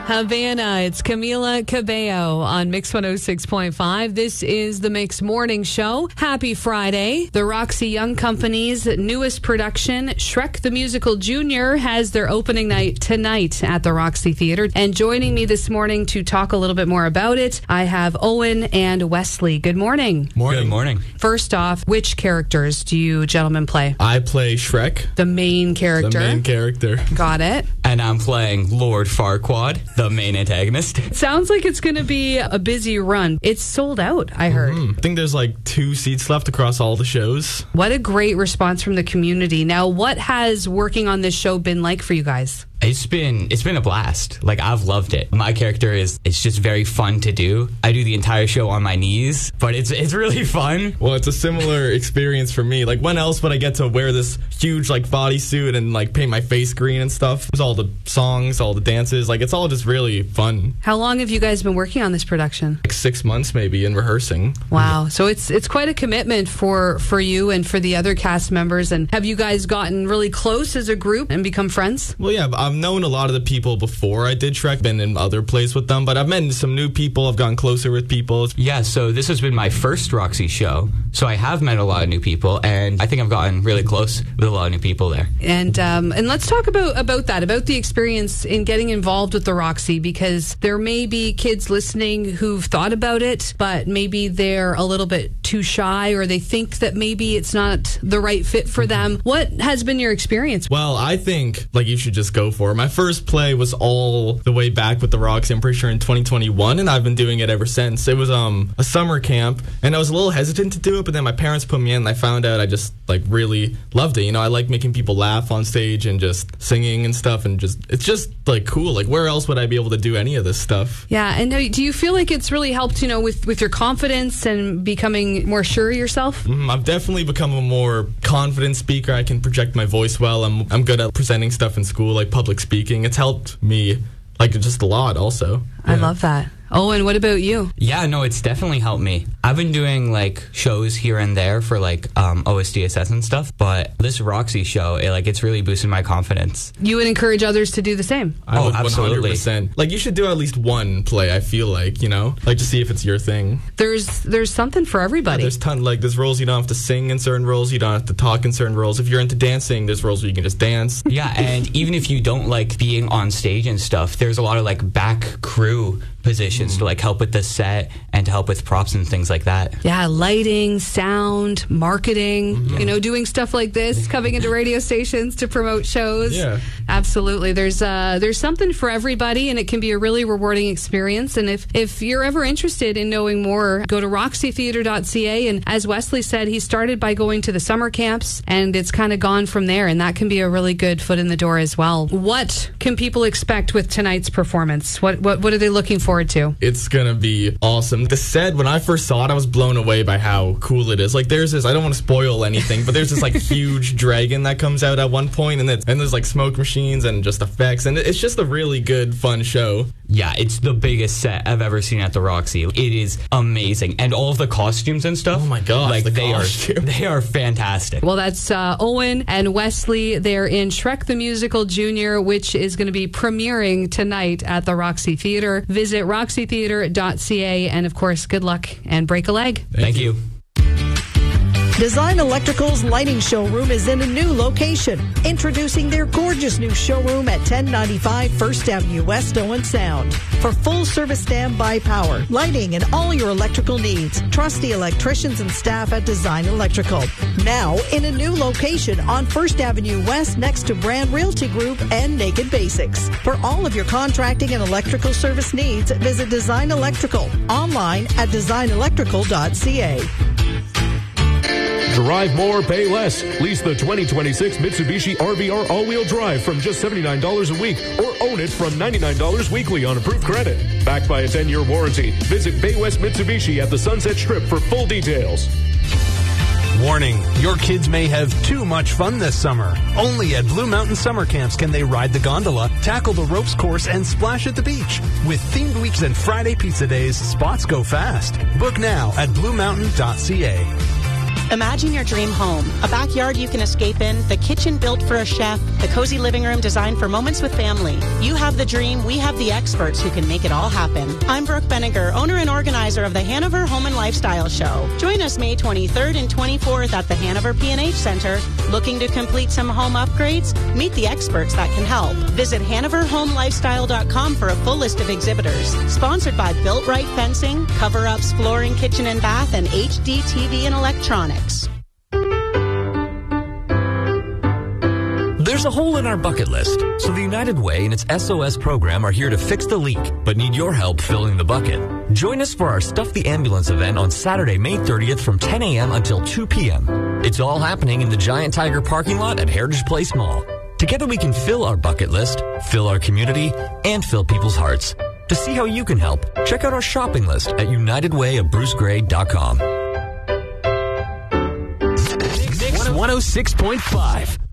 Havana, it's Camila Cabello on Mix 106.5. This is the Mix Morning Show. Happy Friday. The Roxy Young Company's newest production, Shrek the Musical Jr., has their opening night tonight at the Roxy Theater. And joining me this morning to talk a little bit more about it, I have Owen and Wesley. Good morning. Good morning. First off, which characters do you gentlemen play? I play Shrek. The main character. Got it. And I'm playing Lord Farquaad, the main antagonist. Sounds like it's going to be a busy run. It's sold out, I heard. I think there's like 2 seats left across all the shows. What a great response from the community. Now, what has working on this show been like for you guys? It's been a blast. Like, I've loved it. My character it's just very fun to do. I do the entire show on my knees, but it's really fun. Well, it's a similar experience for me. Like, when else would I get to wear this huge like bodysuit and like paint my face green and stuff? There's all the songs, all the dances. Like, it's all just really fun. How long have you guys been working on this production? Like 6 months maybe in rehearsing. Wow. So it's quite a commitment for you and for the other cast members. And have you guys gotten really close as a group and become friends? Well, yeah, I've known a lot of the people before I did Shrek, been in other plays with them, but I've met some new people. I've gotten closer with people. Yeah, so this has been my first Roxy show, so I have met a lot of new people, and I think I've gotten really close with a lot of new people there. And let's talk about that, about the experience in getting involved with the Roxy, because there may be kids listening who've thought about it, but maybe they're a little bit too shy, or they think that maybe it's not the right fit for them. What has been your experience? Well, I think like you should just go for it. My first play was all the way back with the Roxy, I'm pretty sure in 2021, and I've been doing it ever since. It was a summer camp, and I was a little hesitant to do it, but then my parents put me in, and I found out I just like really loved it. You know, I like making people laugh on stage and just singing and stuff, and it's just like cool. Like, where else would I be able to do any of this stuff? Yeah, and do you feel like it's really helped, you know, with your confidence and becoming more sure of yourself? I've definitely become a more confident speaker. I can project my voice well. I'm good at presenting stuff in school, like public speaking. It's helped me like just a lot also. I love that. Owen, what about you? Yeah, no, it's definitely helped me. I've been doing like shows here and there for like OSDSS and stuff, but this Roxy show, it's really boosted my confidence. You would encourage others to do the same? I would, absolutely. 100%. Like, you should do at least one play, I feel like, you know? Like, to see if it's your thing. There's something for everybody. Yeah, there's roles you don't have to sing in certain roles, you don't have to talk in certain roles. If you're into dancing, there's roles where you can just dance. Yeah, and even if you don't like being on stage and stuff, there's a lot of like back crew positions to like help with the set and to help with props and things like that. Yeah, lighting, sound, marketing, you know, doing stuff like this, coming into radio stations to promote shows. Yeah. Absolutely. There's something for everybody, and it can be a really rewarding experience. And if you're ever interested in knowing more, go to roxytheater.ca. And as Wesley said, he started by going to the summer camps, and it's kind of gone from there, and that can be a really good foot in the door as well. What can people expect with tonight's performance? What are they looking forward to? It's gonna be awesome. The set, when I first saw it, I was blown away by how cool it is. Like, there's this, I don't want to spoil anything, but there's this like huge dragon that comes out at one point, and there's like smoke machines and just effects, and it's just a really good, fun show. Yeah, it's the biggest set I've ever seen at the Roxy. It is amazing, and all of the costumes and stuff. Oh my gosh, like they are fantastic. Well, that's Owen and Wesley. They're in Shrek the Musical Jr., which is going to be premiering tonight at the Roxy Theater. Visit roxytheater.ca, and of course, good luck and break a leg. Thank you. Design Electrical's lighting showroom is in a new location. Introducing their gorgeous new showroom at 1095 First Avenue West, Owen Sound. For full service standby power, lighting, and all your electrical needs, trust the electricians and staff at Design Electrical. Now in a new location on First Avenue West next to Brand Realty Group and Naked Basics. For all of your contracting and electrical service needs, visit Design Electrical online at designelectrical.ca. Drive more, pay less. Lease the 2026 Mitsubishi RVR all-wheel drive from just $79 a week, or own it from $99 weekly on approved credit. Backed by a 10-year warranty. Visit Bay West Mitsubishi at the Sunset Strip for full details. Warning, your kids may have too much fun this summer. Only at Blue Mountain Summer Camps can they ride the gondola, tackle the ropes course, and splash at the beach. With themed weeks and Friday pizza days, spots go fast. Book now at bluemountain.ca. Imagine your dream home. A backyard you can escape in, the kitchen built for a chef, the cozy living room designed for moments with family. You have the dream, we have the experts who can make it all happen. I'm Brooke Benninger, owner and organizer of the Hanover Home and Lifestyle Show. Join us May 23rd and 24th at the Hanover P&H Center. Looking to complete some home upgrades? Meet the experts that can help. Visit HanoverHomeLifestyle.com for a full list of exhibitors. Sponsored by Built Right Fencing, Cover Ups, Flooring, Kitchen and Bath, and HD TV and Electronics. There's a hole in our bucket list, so the United Way and its SOS program are here to fix the leak, but need your help filling the bucket. Join us for our Stuff the Ambulance event on Saturday, May 30th from 10 a.m. until 2 p.m. It's all happening in the Giant Tiger parking lot at Heritage Place Mall. Together we can fill our bucket list, fill our community, and fill people's hearts. To see how you can help, check out our shopping list at unitedwayofbrucegray.com. Mix 106.5.